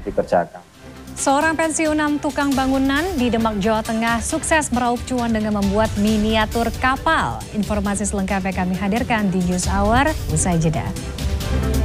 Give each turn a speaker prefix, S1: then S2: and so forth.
S1: dikerjakan.
S2: Seorang pensiunan tukang bangunan di Demak, Jawa Tengah sukses meraup cuan dengan membuat miniatur kapal. Informasi selengkapnya kami hadirkan di News Hour usai jeda.